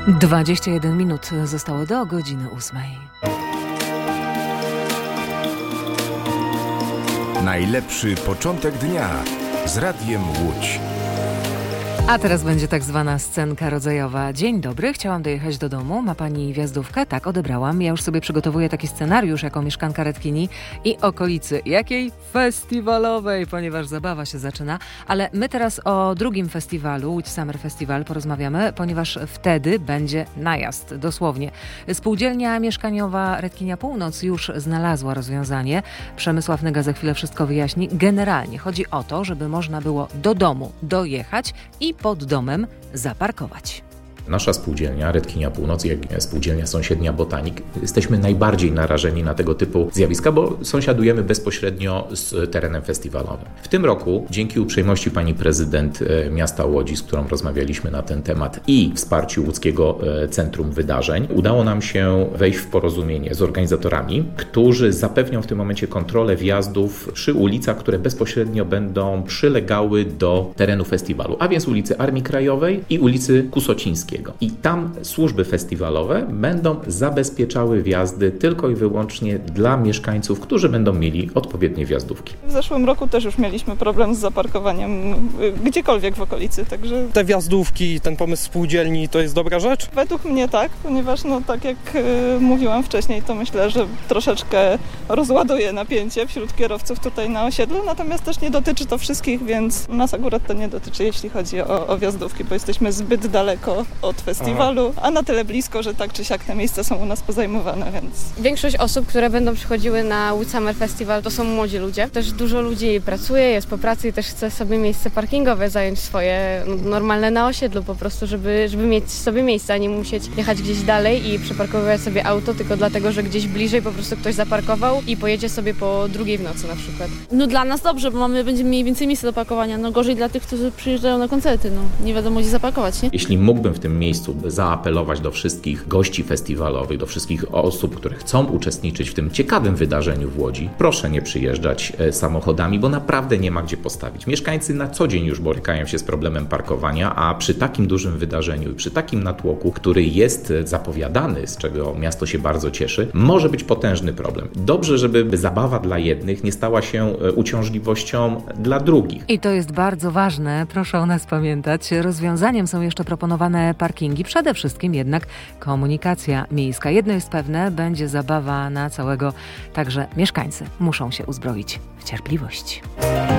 21 minut zostało do godziny 8. Najlepszy początek dnia z Radiem Łódź. A teraz będzie tak zwana scenka rodzajowa. Dzień dobry, chciałam dojechać do domu. Ma pani wjazdówkę? Tak, odebrałam. Ja już sobie przygotowuję taki scenariusz jako mieszkanka Redkini i okolicy. Jakiej festiwalowej, ponieważ zabawa się zaczyna. Ale my teraz o drugim festiwalu, Łódź Summer Festival, porozmawiamy, ponieważ wtedy będzie najazd, dosłownie. Spółdzielnia mieszkaniowa Redkinia Północ już znalazła rozwiązanie. Przemysław Nyga za chwilę wszystko wyjaśni. Generalnie chodzi o to, żeby można było do domu dojechać i pod domem zaparkować. Nasza spółdzielnia Redkinia Północ, jak spółdzielnia sąsiednia Botanik, jesteśmy najbardziej narażeni na tego typu zjawiska, bo sąsiadujemy bezpośrednio z terenem festiwalowym. W tym roku, dzięki uprzejmości pani prezydent miasta Łodzi, z którą rozmawialiśmy na ten temat, i wsparciu Łódzkiego Centrum Wydarzeń, udało nam się wejść w porozumienie z organizatorami, którzy zapewnią w tym momencie kontrolę wjazdów przy ulicach, które bezpośrednio będą przylegały do terenu festiwalu, a więc ulicy Armii Krajowej i ulicy Kusocińskiej. I tam służby festiwalowe będą zabezpieczały wjazdy tylko i wyłącznie dla mieszkańców, którzy będą mieli odpowiednie wjazdówki. W zeszłym roku też już mieliśmy problem z zaparkowaniem gdziekolwiek w okolicy, także... Te wjazdówki, ten pomysł spółdzielni to jest dobra rzecz? Według mnie tak, ponieważ tak jak mówiłam wcześniej, to myślę, że troszeczkę rozładuje napięcie wśród kierowców tutaj na osiedlu, natomiast też nie dotyczy to wszystkich, więc nas akurat to nie dotyczy, jeśli chodzi o wjazdówki, bo jesteśmy zbyt daleko od festiwalu, a na tyle blisko, że tak czy siak te miejsca są u nas pozajmowane, więc... Większość osób, które będą przychodziły na Łódź Summer Festival, to są młodzi ludzie. Też dużo ludzi pracuje, jest po pracy i też chce sobie miejsce parkingowe zająć swoje, normalne na osiedlu po prostu, żeby mieć sobie miejsce, a nie musieć jechać gdzieś dalej i przeparkowywać sobie auto tylko dlatego, że gdzieś bliżej po prostu ktoś zaparkował i pojedzie sobie po 2:00 w nocy na przykład. No dla nas dobrze, bo będziemy mieli więcej miejsca do parkowania. No gorzej dla tych, którzy przyjeżdżają na koncerty, nie wiadomo gdzie zaparkować, nie? Jeśli mógłbym w tym miejscu zaapelować do wszystkich gości festiwalowych, do wszystkich osób, które chcą uczestniczyć w tym ciekawym wydarzeniu w Łodzi, proszę nie przyjeżdżać samochodami, bo naprawdę nie ma gdzie postawić. Mieszkańcy na co dzień już borykają się z problemem parkowania, a przy takim dużym wydarzeniu i przy takim natłoku, który jest zapowiadany, z czego miasto się bardzo cieszy, może być potężny problem. Dobrze, żeby zabawa dla jednych nie stała się uciążliwością dla drugich. I to jest bardzo ważne, proszę o nas pamiętać. Rozwiązaniem są jeszcze proponowane parkingi, przede wszystkim jednak komunikacja miejska. Jedno jest pewne, będzie zabawa na całego, także mieszkańcy muszą się uzbroić w cierpliwość.